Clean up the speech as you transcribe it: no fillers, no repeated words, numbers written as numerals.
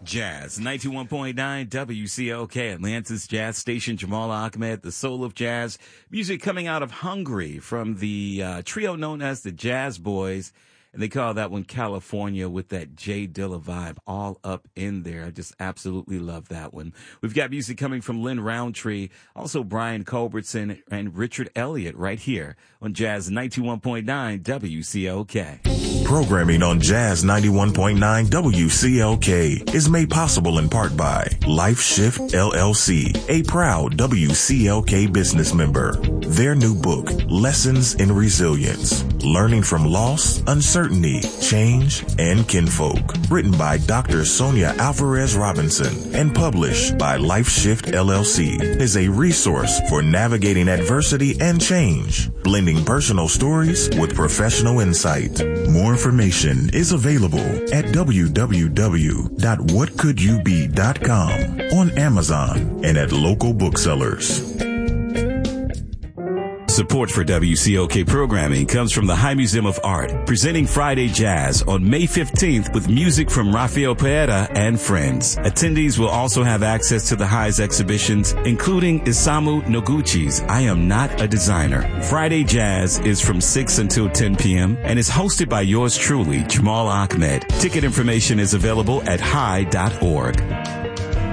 Jazz, 91.9 WCLK, Atlanta's jazz station. Jamal Ahmed, the soul of jazz. Music coming out of Hungary from the trio known as the Jazz Boys. And they call that one California with that Jay Dilla vibe all up in there. I just absolutely love that one. We've got music coming from Lynn Roundtree, also Brian Culbertson and Richard Elliott right here on Jazz 91.9 WCLK. Programming on Jazz 91.9 WCLK is made possible in part by Life Shift LLC, a proud WCLK business member. Their new book, Lessons in Resilience, Learning from Loss, Uncertainty, Change, and Kinfolk, written by Dr. Sonia Alvarez Robinson and published by Life Shift LLC, is a resource for navigating adversity and change, blending personal stories with professional insight. More information is available at www.whatcouldyoube.com, on Amazon, and at local booksellers. Support for WCLK programming comes from the High Museum of Art, presenting Friday Jazz on May 15th with music from Rafael Pereira and friends. Attendees will also have access to the High's exhibitions, including Isamu Noguchi's I Am Not a Designer. Friday Jazz is from 6 until 10 p.m. and is hosted by yours truly, Jamal Ahmed. Ticket information is available at high.org.